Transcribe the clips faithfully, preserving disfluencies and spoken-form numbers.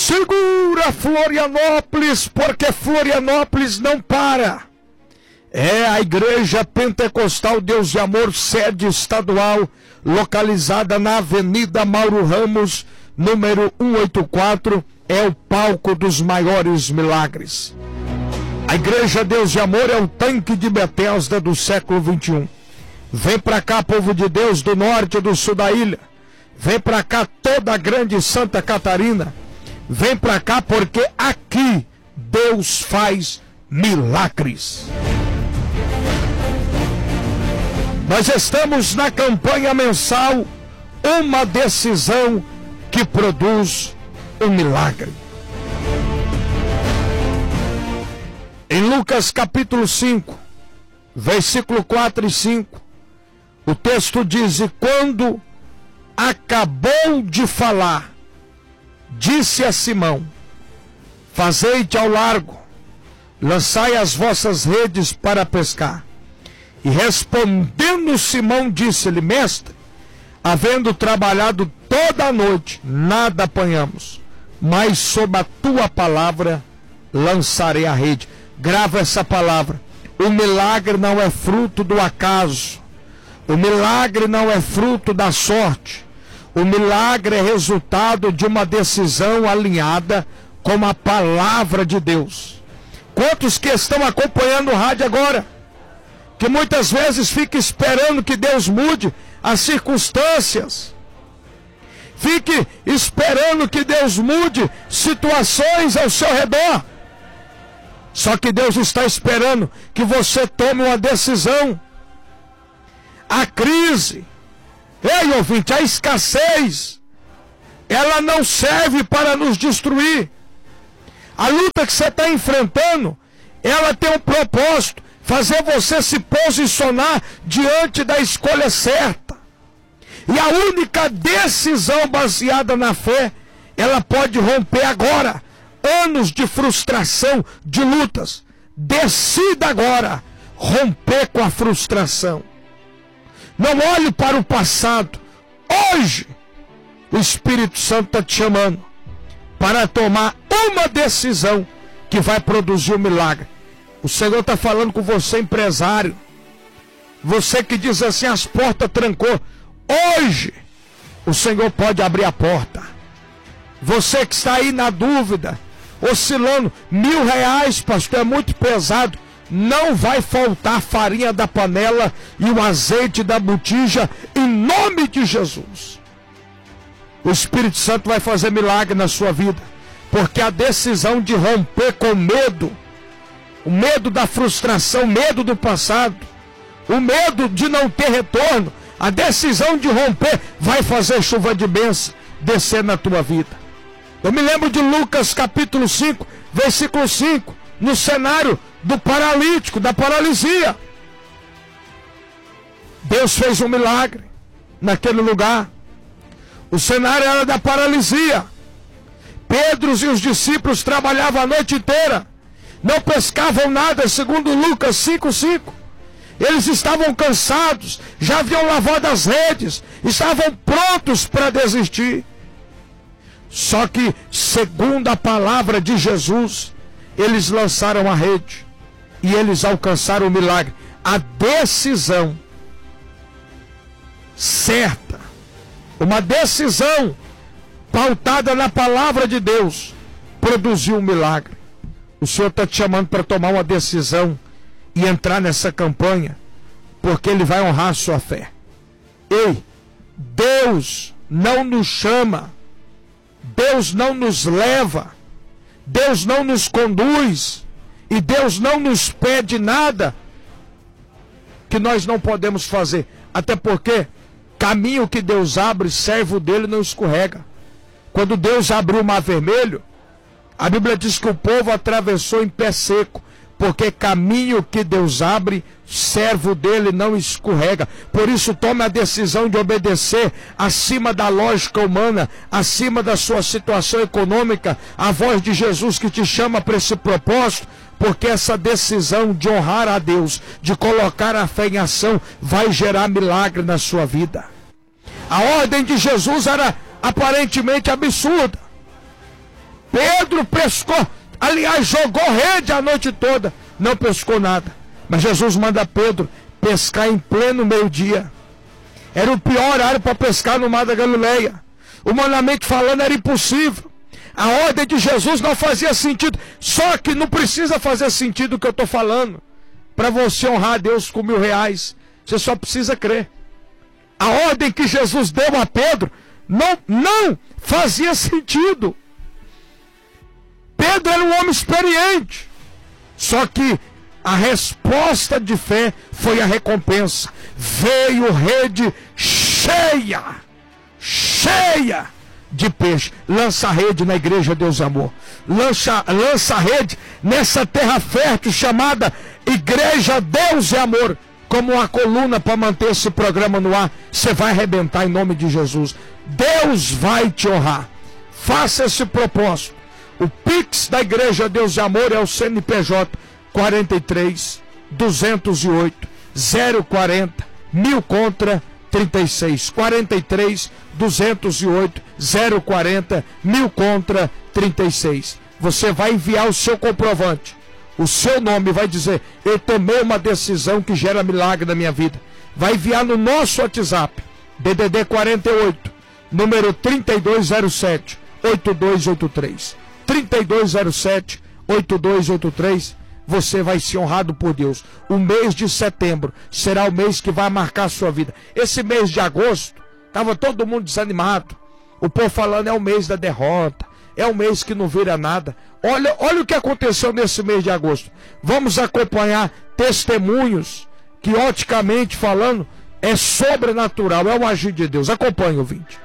Segura Florianópolis, porque Florianópolis não para. É a Igreja Pentecostal Deus de Amor, sede estadual, localizada na Avenida Mauro Ramos, número cento e oitenta e quatro, é o palco dos maiores milagres. A Igreja Deus de Amor é o tanque de Betesda do século vinte e um. Vem pra cá, povo de Deus do norte e do sul da ilha. Vem pra cá toda a grande Santa Catarina. Vem pra cá porque aqui Deus faz milagres. Nós estamos na campanha mensal Uma Decisão que Produz um Milagre. Em Lucas capítulo cinco, versículo quatro e cinco, o texto diz: e quando acabou de falar, disse a Simão: fazei-te ao largo, lançai as vossas redes para pescar. E respondendo Simão, disse-lhe: mestre, havendo trabalhado toda a noite, nada apanhamos, mas sob a tua palavra lançarei a rede. Grava essa palavra. O milagre não é fruto do acaso. O milagre não é fruto da sorte. O milagre é resultado de uma decisão alinhada com a palavra de Deus. Quantos que estão acompanhando o rádio agora, que muitas vezes fica esperando que Deus mude as circunstâncias, fique esperando que Deus mude situações ao seu redor, só que Deus está esperando que você tome uma decisão. A crise, ei ouvinte, a escassez, ela não serve para nos destruir. A luta que você está enfrentando, ela tem um propósito: fazer você se posicionar diante da escolha certa. E a única decisão baseada na fé, ela pode romper agora anos de frustração, de lutas. Decida agora romper com a frustração. Não olhe para o passado. Hoje, o Espírito Santo está te chamando para tomar uma decisão que vai produzir um milagre. O Senhor está falando com você, empresário. Você que diz assim: as portas trancou. Hoje, o Senhor pode abrir a porta. Você que está aí na dúvida, oscilando, mil reais, pastor, é muito pesado. Não vai faltar farinha da panela e o azeite da botija, em nome de Jesus. O Espírito Santo vai fazer milagre na sua vida, porque a decisão de romper com medo, o medo da frustração, o medo do passado, o medo de não ter retorno, a decisão de romper vai fazer chuva de bênção descer na tua vida. Eu me lembro de Lucas capítulo cinco, versículo cinco, no cenário do paralítico, da paralisia. Deus fez um milagre naquele lugar. O cenário era da paralisia. Pedro e os discípulos trabalhavam a noite inteira, não pescavam nada, segundo Lucas cinco, cinco. Eles estavam cansados, já haviam lavado as redes, estavam prontos para desistir. Só que, segundo a palavra de Jesus, eles lançaram a rede e eles alcançaram o milagre. A decisão certa, uma decisão pautada na palavra de Deus, produziu um milagre. O Senhor está te chamando para tomar uma decisão e entrar nessa campanha, porque Ele vai honrar a sua fé. Ei, Deus não nos chama, Deus não nos leva, Deus não nos conduz, e Deus não nos pede nada que nós não podemos fazer. Até porque caminho que Deus abre, servo dele não escorrega. Quando Deus abriu o mar vermelho, a Bíblia diz que o povo atravessou em pé seco, porque caminho que Deus abre, servo dele não escorrega. Por isso tome a decisão de obedecer acima da lógica humana, acima da sua situação econômica, a voz de Jesus que te chama para esse propósito, porque essa decisão de honrar a Deus, de colocar a fé em ação, vai gerar milagre na sua vida. A ordem de Jesus era aparentemente absurda. Pedro pescou, aliás, jogou rede a noite toda, não pescou nada. Mas Jesus manda Pedro pescar em pleno meio-dia. Era o pior horário para pescar no mar da Galileia. Humanamente falando, era impossível. A ordem de Jesus não fazia sentido. Só que não precisa fazer sentido o que eu estou falando. Para você honrar a Deus com mil reais, você só precisa crer. A ordem que Jesus deu a Pedro não, não fazia sentido. Pedro era um homem experiente. Só que a resposta de fé foi a recompensa. Veio rede cheia, cheia de peixe. Lança a rede na igreja Deus e Amor. Lança, lança a rede nessa terra fértil chamada Igreja Deus e Amor. Como uma coluna para manter esse programa no ar. Você vai arrebentar em nome de Jesus. Deus vai te honrar. Faça esse propósito. O Pix da Igreja Deus e Amor é o C N P J quarenta e três, duzentos e oito, zero quarenta, mil contra trinta e seis. quarenta e três, duzentos e oito, zero quarenta, mil contra trinta e seis. Você vai enviar o seu comprovante. O seu nome vai dizer: eu tomei uma decisão que gera milagre na minha vida. Vai enviar no nosso WhatsApp, D D D quarenta e oito, número trinta e dois zero sete, oito dois oito três. trinta e dois zero sete, oito dois oito três. Você vai ser honrado por Deus. O mês de setembro será o mês que vai marcar a sua vida. Esse mês de agosto, estava todo mundo desanimado. O povo falando: é o mês da derrota, é o mês que não vira nada. Olha, olha o que aconteceu nesse mês de agosto. Vamos acompanhar testemunhos que, oticamente falando, é sobrenatural, é um agir de Deus. Acompanhe, ouvinte.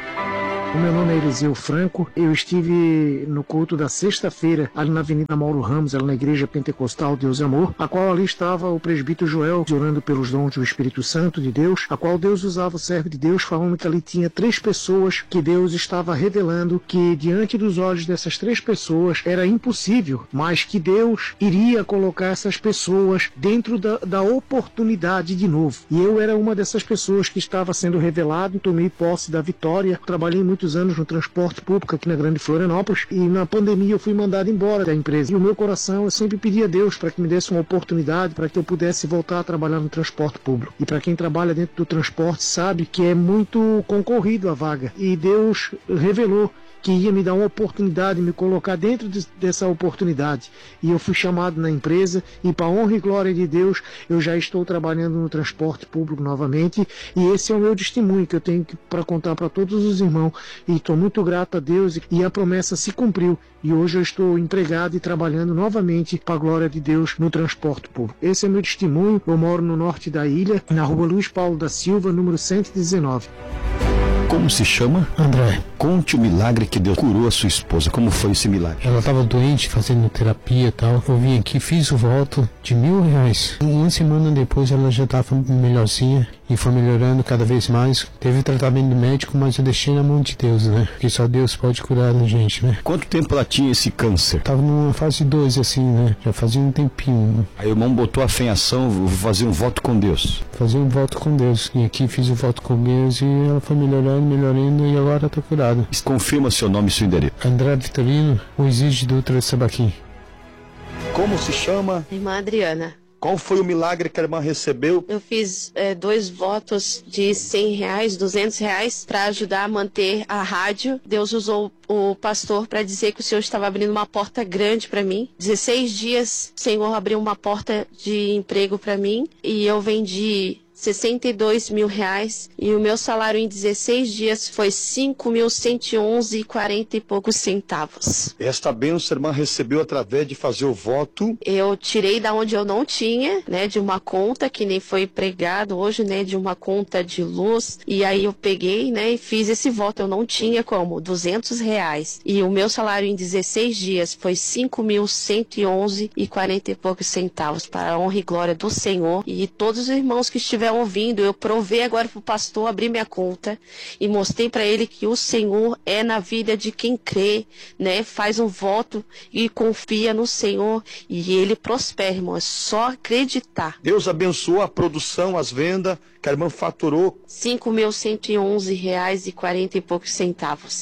O meu nome é Eliseu Franco, eu estive no culto da sexta-feira, ali na Avenida Mauro Ramos, ali na Igreja Pentecostal Deus e Amor, a qual ali estava o presbítero Joel, orando pelos dons do Espírito Santo de Deus, a qual Deus usava o servo de Deus, falando que ali tinha três pessoas que Deus estava revelando que diante dos olhos dessas três pessoas era impossível, mas que Deus iria colocar essas pessoas dentro da, da oportunidade de novo. E eu era uma dessas pessoas que estava sendo revelado, tomei posse da vitória, trabalhei muito anos no transporte público aqui na Grande Florianópolis, e na pandemia eu fui mandado embora da empresa. E o meu coração, eu sempre pedi a Deus para que me desse uma oportunidade para que eu pudesse voltar a trabalhar no transporte público. E para quem trabalha dentro do transporte sabe que é muito concorrido a vaga. E Deus revelou que ia me dar uma oportunidade, me colocar dentro de, dessa oportunidade. E eu fui chamado na empresa, e para a honra e glória de Deus, eu já estou trabalhando no transporte público novamente, e esse é o meu testemunho que eu tenho para contar para todos os irmãos, e estou muito grato a Deus, e a promessa se cumpriu, e hoje eu estou empregado e trabalhando novamente para a glória de Deus no transporte público. Esse é o meu testemunho. Eu moro no norte da ilha, na rua Luiz Paulo da Silva, número cento e dezenove. Como se chama? André. Conte o milagre que Deus curou a sua esposa. Como foi esse milagre? Ela estava doente, fazendo terapia e tal. Eu vim aqui, fiz o voto de mil reais. Uma semana depois ela já estava melhorzinha e foi melhorando cada vez mais. Teve tratamento médico, mas eu deixei na mão de Deus, né? Porque só Deus pode curar a gente, né? Quanto tempo ela tinha esse câncer? Tava numa fase dois, assim, né? Já fazia um tempinho. Né? Aí o irmão botou a fé em ação, vou fazer um voto com Deus. Fazer um voto com Deus. E aqui fiz o voto com Deus e ela foi melhorando, melhorando e agora tá curada. Confirma seu nome e seu endereço. André Vitorino, o Exige Dutra Sabaquim. Como se chama? Irmã Adriana. Qual foi o milagre que a irmã recebeu? Eu fiz é, dois votos de cem reais, duzentos reais para ajudar a manter a rádio. Deus usou o pastor para dizer que o Senhor estava abrindo uma porta grande para mim. dezesseis dias o Senhor abriu uma porta de emprego para mim e eu vendi sessenta e dois mil reais e o meu salário em dezesseis dias foi cinco mil cento e onze e quarenta e poucos centavos. Esta bênção a irmã recebeu através de fazer o voto. Eu tirei da onde eu não tinha, né, de uma conta que nem foi pregado hoje, né, de uma conta de luz, e aí eu peguei, né, e fiz esse voto. Eu não tinha como, duzentos reais. E o meu salário em dezesseis dias foi cinco mil cento e onze e quarenta e poucos centavos, para a honra e glória do Senhor. E todos os irmãos que estiveram ouvindo, eu provei agora para o pastor abrir minha conta e mostrei para ele que o Senhor é na vida de quem crê, né? Faz um voto e confia no Senhor e ele prospera, irmão. É só acreditar. Deus abençoou a produção, as vendas, que a irmã faturou cinco mil cento e onze reais e quarenta e poucos centavos.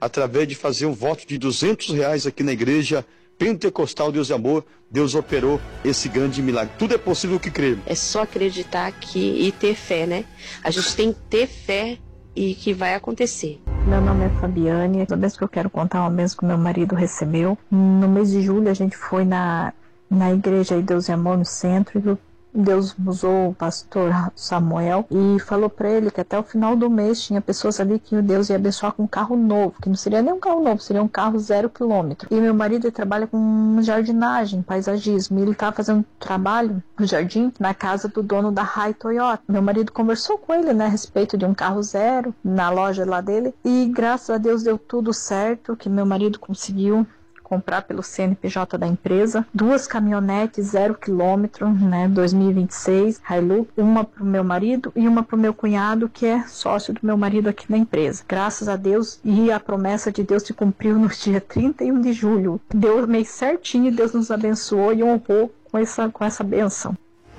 através de fazer um voto de duzentos reais aqui na igreja Pentecostal Deus e Amor, Deus operou esse grande milagre. Tudo é possível que crer. É só acreditar aqui e ter fé, né? A gente tem que ter fé e que vai acontecer. Meu nome é Fabiane, toda vez que eu quero contar uma bênção que meu marido recebeu. No mês de julho a gente foi na, na igreja aí Deus e Amor no centro e Deus usou o pastor Samuel e falou para ele que até o final do mês tinha pessoas ali que Deus ia abençoar com um carro novo, que não seria nem um carro novo, seria um carro zero quilômetro. E meu marido ele trabalha com jardinagem, paisagismo, e ele estava fazendo trabalho no jardim na casa do dono da Rai Toyota. Meu marido conversou com ele, né, a respeito de um carro zero na loja lá dele e graças a Deus deu tudo certo, que meu marido conseguiu comprar pelo C N P J da empresa, duas caminhonetes zero quilômetro, né, dois mil e vinte e seis, Hilux, uma para o meu marido e uma para o meu cunhado, que é sócio do meu marido aqui na empresa. Graças a Deus, e a promessa de Deus se cumpriu no dia trinta e um de julho. Deu mês certinho, Deus nos abençoou e honrou com essa, com essa bênção.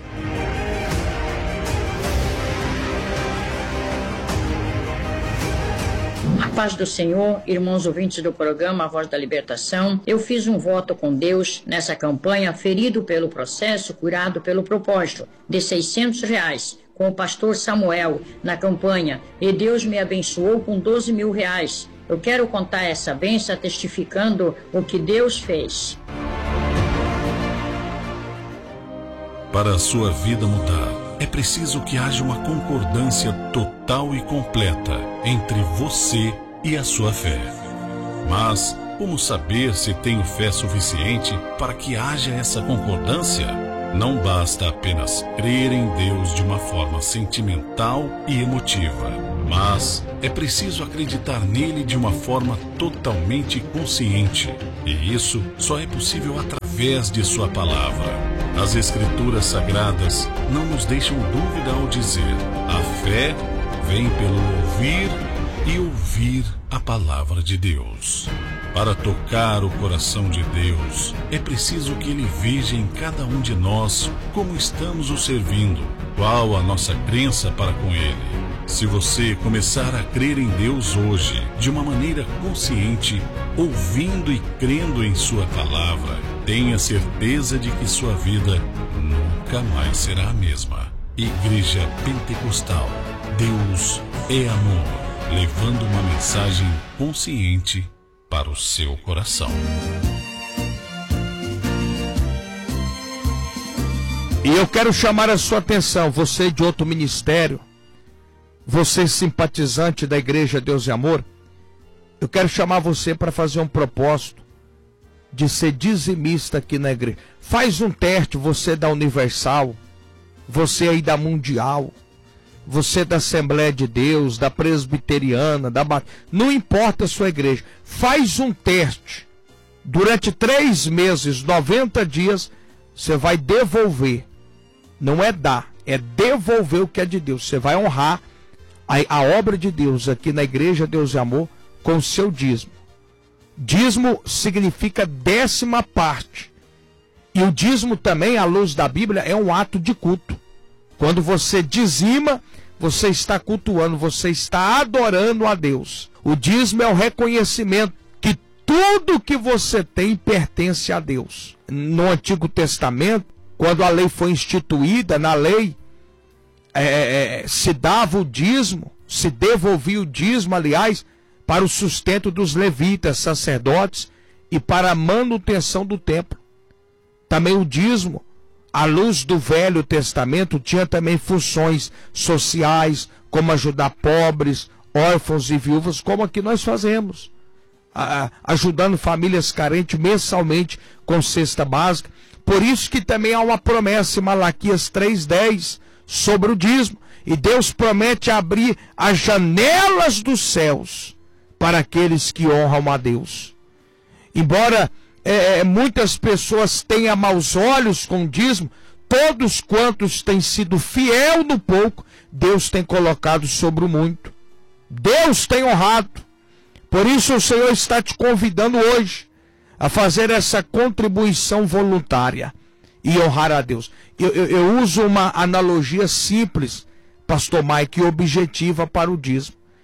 Paz do Senhor, irmãos ouvintes do programa A Voz da Libertação. Eu fiz um voto com Deus nessa campanha, ferido pelo processo, curado pelo propósito, de seiscentos reais, com o pastor Samuel na campanha, e Deus me abençoou com doze mil reais. Eu quero contar essa bênção testificando o que Deus fez. Para a sua vida mudar, é preciso que haja uma concordância total e completa entre você e a sua fé. Mas como saber se tenho fé suficiente para que haja essa concordância? Não basta apenas crer em Deus de uma forma sentimental e emotiva, mas é preciso acreditar nele de uma forma totalmente consciente. E isso só é possível através de sua palavra. As Escrituras Sagradas não nos deixam dúvida ao dizer: a fé vem pelo ouvir e ouvir a palavra de Deus. Para tocar o coração de Deus, é preciso que Ele veja em cada um de nós como estamos o servindo, qual a nossa crença para com Ele. Se você começar a crer em Deus hoje, de uma maneira consciente, ouvindo e crendo em Sua palavra, tenha certeza de que sua vida nunca mais será a mesma. Igreja Pentecostal, Deus é amor, levando uma mensagem consciente para o seu coração. E eu quero chamar a sua atenção, você de outro ministério, você simpatizante da Igreja Deus e Amor, eu quero chamar você para fazer um propósito de ser dizimista aqui na igreja. Faz um teste, você da Universal, você aí da Mundial, você da Assembleia de Deus, da Presbiteriana, da Bat... não importa a sua igreja, faz um teste. Durante três meses, noventa dias, você vai devolver. Não é dar, é devolver o que é de Deus. Você vai honrar a, a obra de Deus aqui na Igreja Deus e Amor com o seu dízimo. Dízimo significa décima parte. E o dízimo também, à luz da Bíblia, é um ato de culto. Quando você dizima, você está cultuando, você está adorando a Deus. O dízimo é o reconhecimento que tudo que você tem pertence a Deus. No Antigo Testamento, quando a lei foi instituída, na lei é, é, se dava o dízimo, se devolvia o dízimo, aliás, para o sustento dos levitas, sacerdotes, e para a manutenção do templo. Também o dízimo, à luz do Velho Testamento, tinha também funções sociais, como ajudar pobres, órfãos e viúvas, como aqui nós fazemos, a, ajudando famílias carentes mensalmente com cesta básica. Por isso que também há uma promessa em Malaquias três, dez sobre o dízimo, e Deus promete abrir as janelas dos céus para aqueles que honram a Deus. Embora é, muitas pessoas tenham maus olhos com o dízimo, todos quantos têm sido fiel no pouco, Deus tem colocado sobre o muito. Deus tem honrado. Por isso o Senhor está te convidando hoje a fazer essa contribuição voluntária e honrar a Deus. Eu, eu, eu uso uma analogia simples, pastor Mike, e objetiva para o dízimo.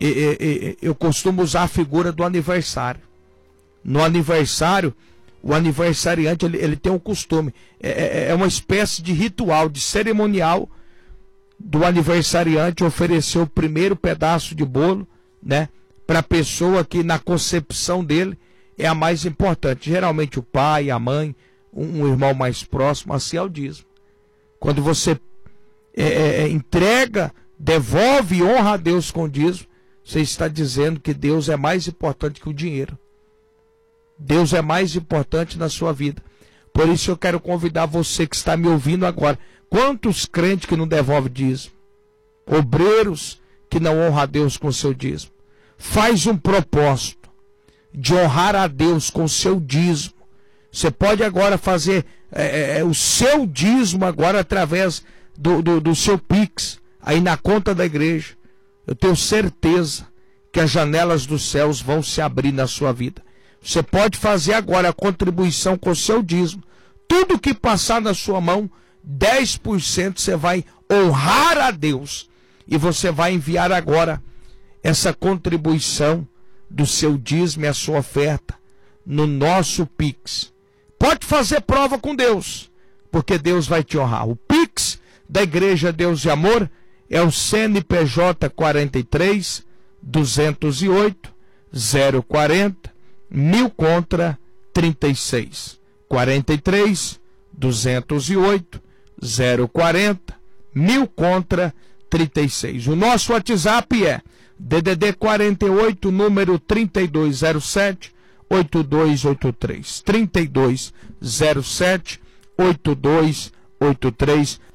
e, e, eu costumo usar a figura do aniversário. No aniversário, o aniversariante ele, ele tem um costume, é, é uma espécie de ritual, de cerimonial do aniversariante oferecer o primeiro pedaço de bolo, né, para a pessoa que na concepção dele é a mais importante. Geralmente o pai, a mãe, um, um irmão mais próximo, assim é o dízimo. Quando você é, é, entrega, devolve e honra a Deus com o dízimo, você está dizendo que Deus é mais importante que o dinheiro. Deus é mais importante na sua vida. Por isso eu quero convidar você que está me ouvindo agora. Quantos crentes que não devolvem dízimo? Obreiros que não honram a Deus com o seu dízimo. Faz um propósito de honrar a Deus com o seu dízimo. Você pode agora fazer é, é, o seu dízimo agora através do, do, do seu Pix, aí na conta da igreja. Eu tenho certeza que as janelas dos céus vão se abrir na sua vida. Você pode fazer agora a contribuição com o seu dízimo. Tudo que passar na sua mão, dez por cento você vai honrar a Deus. E você vai enviar agora essa contribuição do seu dízimo e a sua oferta no nosso Pix. Pode fazer prova com Deus, porque Deus vai te honrar. O Pix da Igreja Deus e Amor é o C N P J quarenta e três, duzentos e oito, zero quarenta, mil contra trinta e seis. quarenta e três, duzentos e oito, zero quarenta, mil contra trinta e seis. O nosso WhatsApp é D D D quarenta e oito, número trinta e dois zero sete, oito dois oito três. trinta e dois zero sete, oito dois oito três.